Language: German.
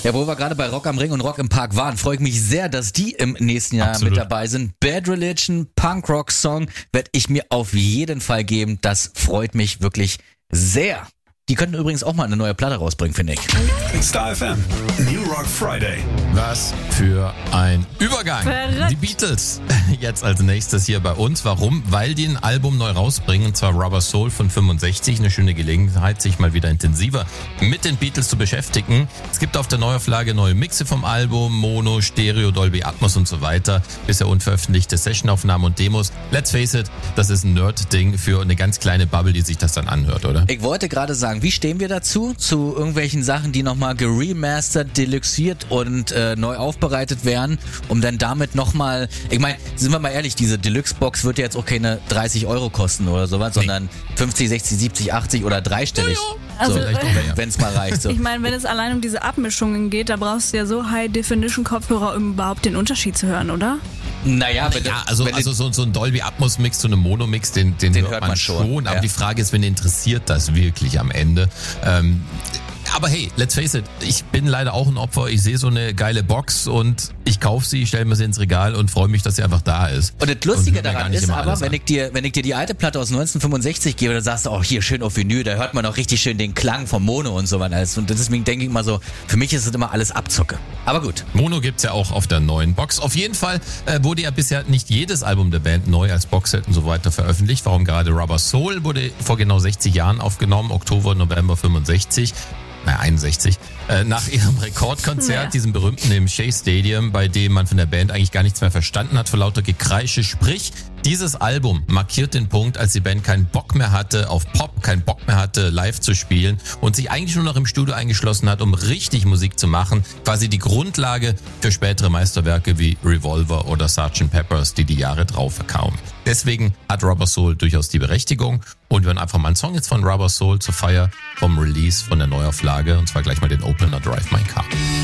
Ja, wo wir gerade bei Rock am Ring und Rock im Park waren, freue ich mich sehr, dass die im nächsten Jahr mit dabei sind. Bad Religion, Punk-Rock-Song, werde ich mir auf jeden Fall geben. Das freut mich wirklich sehr. Die könnten übrigens auch mal eine neue Platte rausbringen, finde ich. Star FM, New Rock Friday. Was für ein Übergang. Verrückt. Die Beatles jetzt als nächstes hier bei uns. Warum? Weil die ein Album neu rausbringen, und zwar Rubber Soul von 65. Eine schöne Gelegenheit, sich mal wieder intensiver mit den Beatles zu beschäftigen. Es gibt auf der Neuauflage neue Mixe vom Album, Mono, Stereo, Dolby Atmos und so weiter. Bisher unveröffentlichte Sessionaufnahmen und Demos. Let's face it, das ist ein Nerd-Ding für eine ganz kleine Bubble, die sich das dann anhört, oder? Ich wollte gerade sagen, wie stehen wir dazu? Zu irgendwelchen Sachen, die nochmal geremastert, deluxiert und neu aufbereitet werden, um dann damit nochmal, ich meine, sind wir mal ehrlich, diese Deluxe-Box wird ja jetzt auch keine 30 Euro kosten oder sowas, sondern 50, 60, 70, 80 oder dreistellig. Also, wenn es mal reicht. So. Ich meine, wenn es allein um diese Abmischungen geht, da brauchst du ja so High-Definition-Kopfhörer, um überhaupt den Unterschied zu hören, oder? Naja, also so ein Dolby Atmos Mix zu einem Mono Mix, den hört man schon. Aber die Frage ist, wen interessiert das wirklich am Ende? Aber hey, let's face it, ich bin leider auch ein Opfer. Ich sehe so eine geile Box und ich kaufe sie, stelle mir sie ins Regal und freue mich, dass sie einfach da ist. Und das Lustige daran ist aber, wenn ich dir die alte Platte aus 1965 gebe, dann sagst du auch hier schön auf Vinyl, da hört man auch richtig schön den Klang vom Mono und so weiter. Und deswegen denke ich mal so, für mich ist es immer alles Abzocke. Aber gut. Mono gibt's ja auch auf der neuen Box. Auf jeden Fall wurde ja bisher nicht jedes Album der Band neu als Boxset und so weiter veröffentlicht. Warum gerade Rubber Soul wurde vor genau 60 Jahren aufgenommen, Oktober, November 65. 61, nach ihrem Rekordkonzert, diesem berühmten im Shea Stadium, bei dem man von der Band eigentlich gar nichts mehr verstanden hat vor lauter Gekreische. Sprich, dieses Album markiert den Punkt, als die Band keinen Bock mehr hatte auf Pop, keinen Bock mehr hatte, live zu spielen und sich eigentlich nur noch im Studio eingeschlossen hat, um richtig Musik zu machen. Quasi die Grundlage für spätere Meisterwerke wie Revolver oder Sgt. Peppers, die Jahre drauf kamen. Deswegen hat Rubber Soul durchaus die Berechtigung. Und wir hören einfach mal einen Song jetzt von Rubber Soul zur Feier vom Release von der Neuauflage. Und zwar gleich mal den Opener Drive My Car.